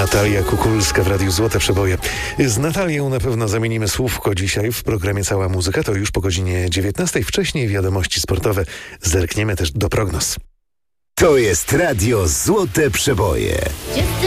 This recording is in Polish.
Natalia Kukulska w Radiu Złote Przeboje. Z Natalią na pewno zamienimy słówko dzisiaj w programie Cała Muzyka. To już po godzinie 19. Wcześniej wiadomości sportowe. Zerkniemy też do prognoz. To jest Radio Złote Przeboje.